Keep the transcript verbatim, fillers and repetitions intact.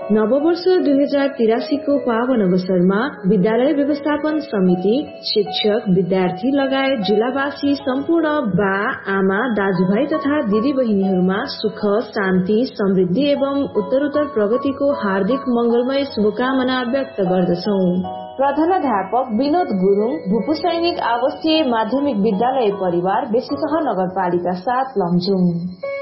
नववर्ष दुई हजार तिरासी को पावन अवसरमा विद्यालय व्यवस्थापन समिति, शिक्षक, विद्यार्थी लगायत जिल्लावासी सम्पूर्ण बा, आमा, दाजुभाइ तथा दिदी बहिनीहरूमा सुख, शान्ति, समृद्धि एवं उत्तरोत्तर प्रगतिको हार्दिक मंगलमय शुभकामना व्यक्त गर्दछौ। प्रधानाध्यापक विनोद गुरुङ, भूपू सैनिक आवासीय माध्यमिक विद्यालय परिवार, बेसीतह नगरपालिका सात, लमजुङ।